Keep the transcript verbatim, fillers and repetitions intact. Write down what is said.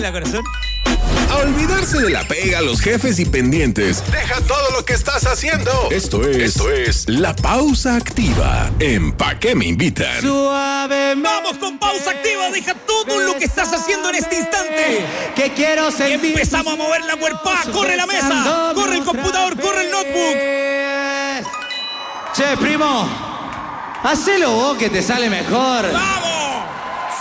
Baila, corazón. A olvidarse de la pega, los jefes y pendientes. Deja todo lo que estás haciendo. Esto es, esto es La Pausa Activa en Pa' qué me invitan. Suave. Vamos con Pausa Activa. Deja todo lo que estás haciendo en este instante. Que quiero sentir. Empezamos a mover la cuerpa. Corre la mesa. Corre el computador. Corre el notebook. Che, primo. Hacelo vos que te sale mejor. ¡Vamos!